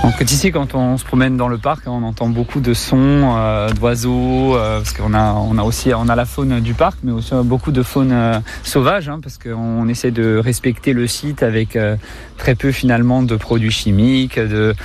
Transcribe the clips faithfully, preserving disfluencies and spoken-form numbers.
Donc ici, quand on se promène dans le parc, on entend beaucoup de sons euh, d'oiseaux, euh, parce qu'on a, on a aussi on a la faune du parc, mais aussi beaucoup de faune euh, sauvage, hein, parce qu'on essaie de respecter le site avec euh, très peu finalement de produits chimiques, de,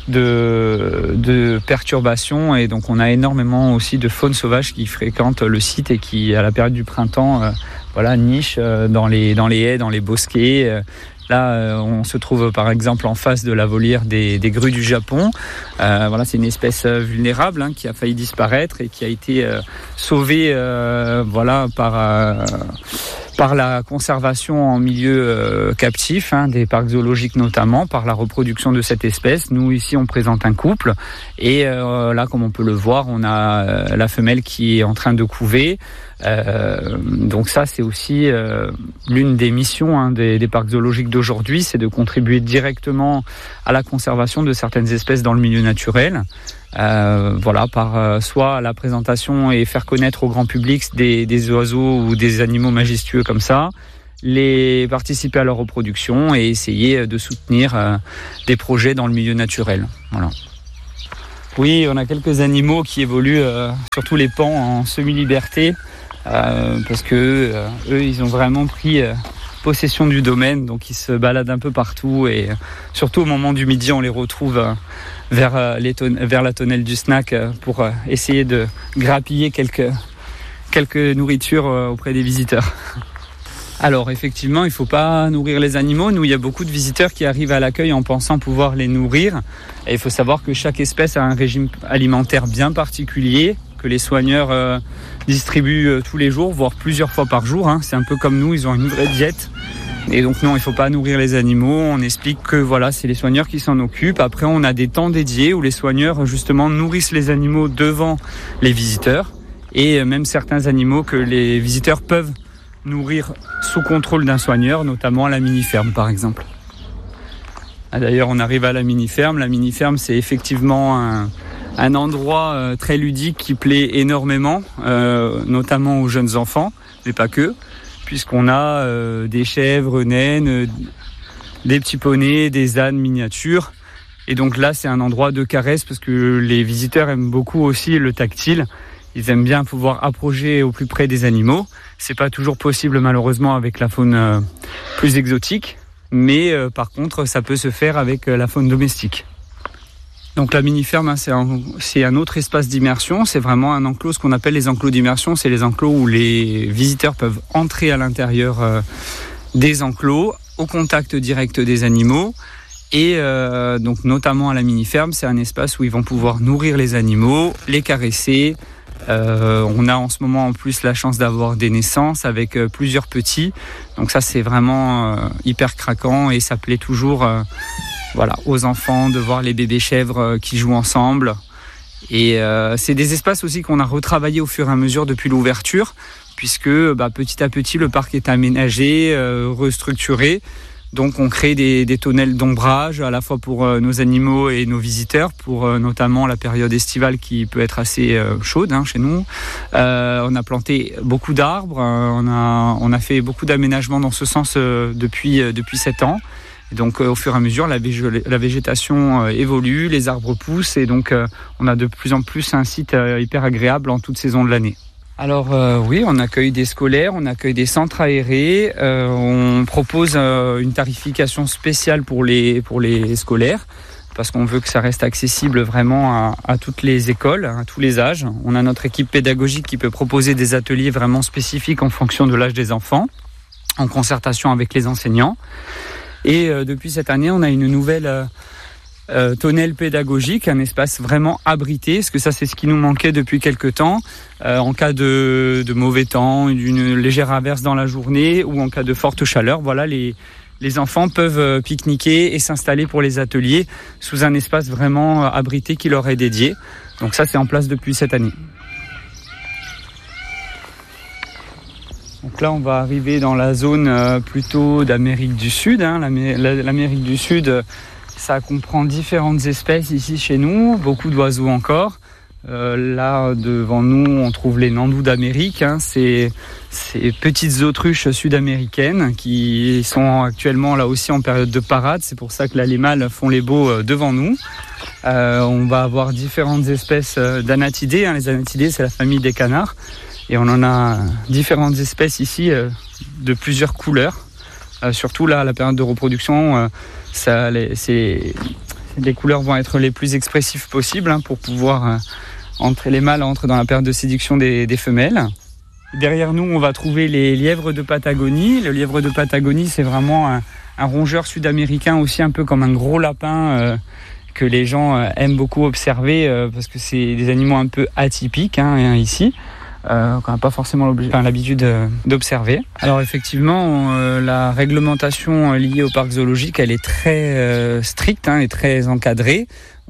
de, de perturbations, et donc on a énormément aussi de faune sauvage qui fréquente le site et qui, à la période du printemps, euh, voilà, niche euh, dans les dans les haies, dans les bosquets. Euh, Là, euh, on se trouve par exemple en face de la volière des, des grues du Japon. Euh, voilà, c'est une espèce vulnérable hein, qui a failli disparaître et qui a été euh, sauvée, euh, voilà, par euh, par la conservation en milieu euh, captif, hein, des parcs zoologiques notamment, par la reproduction de cette espèce. Nous ici, on présente un couple et euh, là, comme on peut le voir, on a euh, la femelle qui est en train de couver. Euh, donc ça, c'est aussi euh, l'une des missions hein, des, des parcs zoologiques d'aujourd'hui, c'est de contribuer directement à la conservation de certaines espèces dans le milieu naturel. Euh, voilà, par euh, soit la présentation et faire connaître au grand public des, des oiseaux ou des animaux majestueux comme ça, les participer à leur reproduction et essayer de soutenir euh, des projets dans le milieu naturel. Voilà. Oui, on a quelques animaux qui évoluent euh, sur tous les pans en semi-liberté. Euh, parce que euh, eux ils ont vraiment pris euh, possession du domaine, donc ils se baladent un peu partout et euh, surtout au moment du midi on les retrouve euh, vers, euh, les ton- vers la tonnelle du snack euh, pour euh, essayer de grappiller quelques, quelques nourritures euh, auprès des visiteurs. Alors effectivement, il ne faut pas nourrir les animaux. Nous, il y a beaucoup de visiteurs qui arrivent à l'accueil en pensant pouvoir les nourrir. Et il faut savoir que chaque espèce a un régime alimentaire bien particulier, que les soigneurs euh, distribuent euh, tous les jours, voire plusieurs fois par jour. Hein. C'est un peu comme nous, ils ont une vraie diète. Et donc non, il ne faut pas nourrir les animaux. On explique que voilà, c'est les soigneurs qui s'en occupent. Après, on a des temps dédiés où les soigneurs justement nourrissent les animaux devant les visiteurs. Et même certains animaux que les visiteurs peuvent nourrir sous contrôle d'un soigneur, notamment à la mini-ferme par exemple. Ah, d'ailleurs, on arrive à la mini-ferme. La mini-ferme, c'est effectivement un, un endroit euh, très ludique qui plaît énormément, euh, notamment aux jeunes enfants, mais pas que, puisqu'on a euh, des chèvres naines, euh, des petits poneys, des ânes miniatures. Et donc là, c'est un endroit de caresse parce que les visiteurs aiment beaucoup aussi le tactile. Ils aiment bien pouvoir approcher au plus près des animaux. C'est pas toujours possible malheureusement avec la faune euh, plus exotique, mais euh, par contre ça peut se faire avec euh, la faune domestique. Donc la mini-ferme, hein, c'est, un, c'est un autre espace d'immersion, c'est vraiment un enclos, ce qu'on appelle les enclos d'immersion, c'est les enclos où les visiteurs peuvent entrer à l'intérieur euh, des enclos, au contact direct des animaux. Et euh, donc notamment à la mini-ferme, c'est un espace où ils vont pouvoir nourrir les animaux, les caresser. Euh, on a en ce moment en plus la chance d'avoir des naissances avec euh, plusieurs petits, donc ça c'est vraiment euh, hyper craquant et ça plaît toujours euh, voilà, aux enfants de voir les bébés chèvres euh, qui jouent ensemble. Et euh, c'est des espaces aussi qu'on a retravaillé au fur et à mesure depuis l'ouverture, puisque bah, petit à petit le parc est aménagé, euh, restructuré. Donc on crée des, des tonnelles d'ombrage à la fois pour euh, nos animaux et nos visiteurs, pour euh, notamment la période estivale qui peut être assez euh, chaude hein, chez nous. Euh, on a planté beaucoup d'arbres, euh, on, a, on a fait beaucoup d'aménagements dans ce sens euh, depuis, euh, depuis sept ans. Et donc euh, au fur et à mesure, la, vég- la végétation euh, évolue, les arbres poussent et donc euh, on a de plus en plus un site euh, hyper agréable en toute saison de l'année. Alors euh, oui, on accueille des scolaires, on accueille des centres aérés, euh, on propose euh, une tarification spéciale pour les, pour les scolaires parce qu'on veut que ça reste accessible vraiment à, à toutes les écoles, à tous les âges. On a notre équipe pédagogique qui peut proposer des ateliers vraiment spécifiques en fonction de l'âge des enfants, en concertation avec les enseignants. Et euh, depuis cette année, on a une nouvelle... Euh, Euh, tonnelle pédagogique, un espace vraiment abrité, parce que ça c'est ce qui nous manquait depuis quelques temps, euh, en cas de, de mauvais temps, d'une légère averse dans la journée ou en cas de forte chaleur, voilà, les, les enfants peuvent pique-niquer et s'installer pour les ateliers sous un espace vraiment abrité qui leur est dédié. Donc ça c'est en place depuis cette année. Donc là on va arriver dans la zone euh, plutôt d'Amérique du Sud, hein, l'Amé- l'Amérique du Sud. Ça comprend différentes espèces ici chez nous, beaucoup d'oiseaux encore. Euh, là, devant nous, on trouve les nandous d'Amérique. Hein, c'est ces petites autruches sud-américaines qui sont actuellement là aussi en période de parade. C'est pour ça que là, les mâles font les beaux euh, devant nous. Euh, on va avoir différentes espèces euh, d'anatidés. Hein. Les anatidés, c'est la famille des canards. Et on en a différentes espèces ici euh, de plusieurs couleurs. Euh, surtout là, à la période de reproduction, euh, ça, les, c'est, les couleurs vont être les plus expressives possibles hein, pour pouvoir euh, entrer les mâles entrent dans la période de séduction des, des femelles. Derrière nous, on va trouver les lièvres de Patagonie. Le lièvre de Patagonie, c'est vraiment un, un rongeur sud-américain, aussi un peu comme un gros lapin euh, que les gens euh, aiment beaucoup observer euh, parce que c'est des animaux un peu atypiques hein, ici. Euh, qu'on n'a pas forcément enfin, l'habitude euh, d'observer. Alors effectivement, euh, la réglementation liée au parc zoologique, elle est très euh, stricte, hein, elle est très encadrée.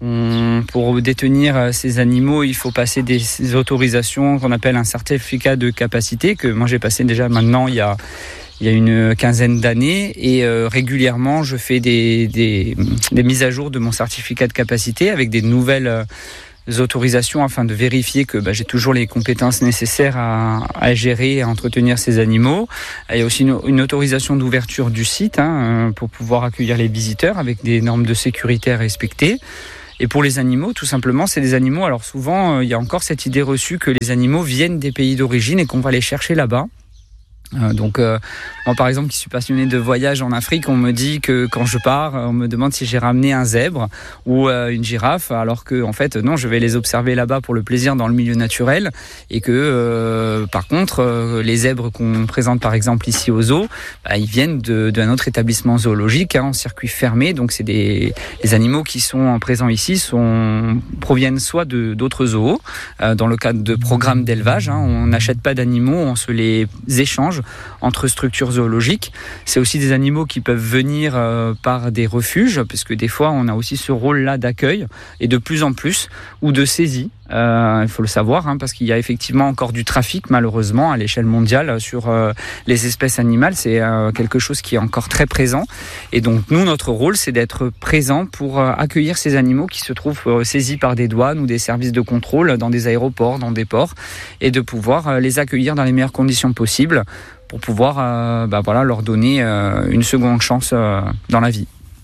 On, pour détenir ces animaux, il faut passer des, des autorisations qu'on appelle un certificat de capacité, que moi j'ai passé déjà maintenant il y a, il y a une quinzaine d'années, et euh, régulièrement je fais des, des, des mises à jour de mon certificat de capacité avec des nouvelles euh, autorisations afin de vérifier que bah, j'ai toujours les compétences nécessaires à, à gérer et à entretenir ces animaux. Il y a aussi une, une autorisation d'ouverture du site hein, pour pouvoir accueillir les visiteurs avec des normes de sécurité à respecter. Et pour les animaux, tout simplement, c'est des animaux. Alors souvent, euh, il y a encore cette idée reçue que les animaux viennent des pays d'origine et qu'on va les chercher là-bas. Euh, donc euh, moi par exemple qui suis passionné de voyage en Afrique, on me dit que quand je pars, on me demande si j'ai ramené un zèbre ou euh, une girafe, alors que en fait non, je vais les observer là-bas pour le plaisir dans le milieu naturel, et que euh, par contre euh, les zèbres qu'on présente par exemple ici au zoo, bah, ils viennent de, d'un autre établissement zoologique hein, en circuit fermé. Donc c'est des les animaux qui sont présents ici sont proviennent soit de d'autres zoos euh, dans le cadre de programmes d'élevage. Hein, on n'achète pas d'animaux, on se les échange entre structures zoologiques. C'est aussi des animaux qui peuvent venir euh, par des refuges, parce que des fois on a aussi ce rôle-là d'accueil, et de plus en plus, ou de saisie. Euh, il faut le savoir, hein, parce qu'il y a effectivement encore du trafic, malheureusement, à l'échelle mondiale sur euh, les espèces animales. C'est euh, quelque chose qui est encore très présent. Et donc, nous, notre rôle, c'est d'être présent pour euh, accueillir ces animaux qui se trouvent euh, saisis par des douanes ou des services de contrôle dans des aéroports, dans des ports, et de pouvoir euh, les accueillir dans les meilleures conditions possibles pour pouvoir euh, bah, voilà, leur donner euh, une seconde chance euh, dans la vie.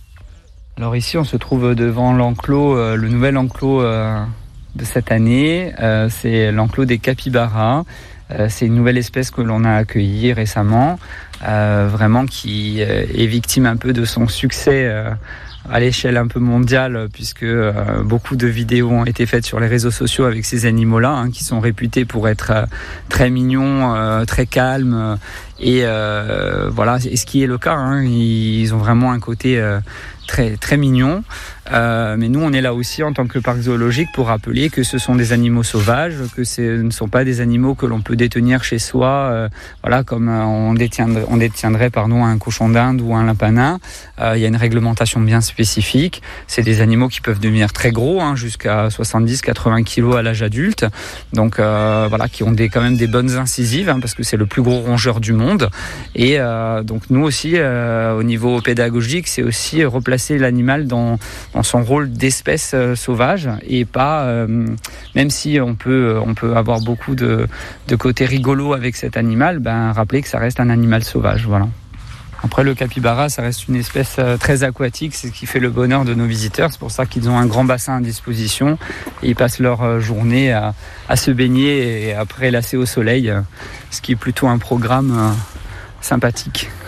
Alors ici, on se trouve devant l'enclos, euh, le nouvel enclos euh, de cette année, euh, c'est l'enclos des capybaras. Euh, c'est une nouvelle espèce que l'on a accueillie récemment, euh, vraiment qui euh, est victime un peu de son succès euh, à l'échelle un peu mondiale, puisque euh, beaucoup de vidéos ont été faites sur les réseaux sociaux avec ces animaux-là, hein, qui sont réputés pour être euh, très mignons, euh, très calmes, et euh, voilà, et ce qui est le cas, hein, ils ont vraiment un côté euh, très très mignon. Euh, mais nous, on est là aussi en tant que parc zoologique pour rappeler que ce sont des animaux sauvages, que ce ne sont pas des animaux que l'on peut détenir chez soi, euh, voilà, comme on détiendrait, on détiendrait pardon, un cochon d'Inde ou un lapin nain. Euh, il y a une réglementation bien spécifique. C'est des animaux qui peuvent devenir très gros, hein, jusqu'à soixante-dix à quatre-vingts kilos à l'âge adulte. Donc euh, voilà, qui ont des, quand même des bonnes incisives, hein, parce que c'est le plus gros rongeur du monde. Et euh, donc nous aussi, euh, au niveau pédagogique, c'est aussi replacer l'animal dans dans son rôle d'espèce euh, sauvage, et pas, euh, même si on peut, on peut avoir beaucoup de, de côtés rigolos avec cet animal, ben, rappeler que ça reste un animal sauvage. Voilà. Après, le capybara, ça reste une espèce euh, très aquatique, c'est ce qui fait le bonheur de nos visiteurs. C'est pour ça qu'ils ont un grand bassin à disposition, et ils passent leur euh, journée à, à se baigner et après lasser au soleil, euh, ce qui est plutôt un programme euh, sympathique.